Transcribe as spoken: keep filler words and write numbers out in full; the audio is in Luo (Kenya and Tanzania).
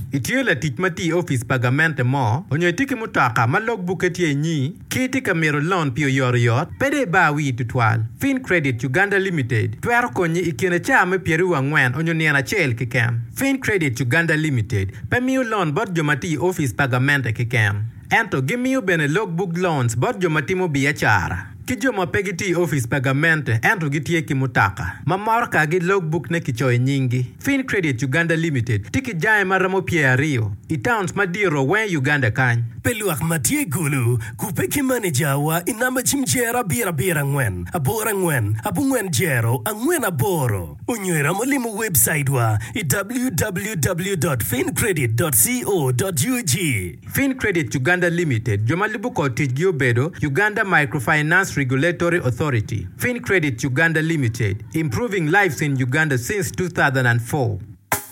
Itiyo la tich mati office pagamente mo, onyo itiki mutaka ma logbook etie nyi, kiti kamero loan piyo yor yot, pede ba wi tutwal. Fin Credit Uganda Limited, twero konyi ikine chame pieru wangwen onyo niana chel kikem. Fin Credit Uganda Limited, pemiyo loan bot jomati office pagamente kikem. Ento gimiyo bene logbook loans bot jomatimo biashara. Kijoma pegiti office pagamente ento gitie kimutaka. Mamor ka gi logbook ne kichoy nyingi. Fin Credit Uganda Limited tiki jae maramo pie ario. Itowns madiro wen Uganda kany. Peluak matie gulu kupeki manager wa inamba chimjera bira bira ngwen. Abora ngwen, abu ngwen jero, angwen aboro. Unywera molimu website wa i w w w dot fin credit dot co dot u g. Fin Credit Uganda Limited, jomalibu ko tijgio bedo Uganda Microfinance Regulatory Authority. Fin Credit Uganda Limited, improving lives in Uganda since two thousand four.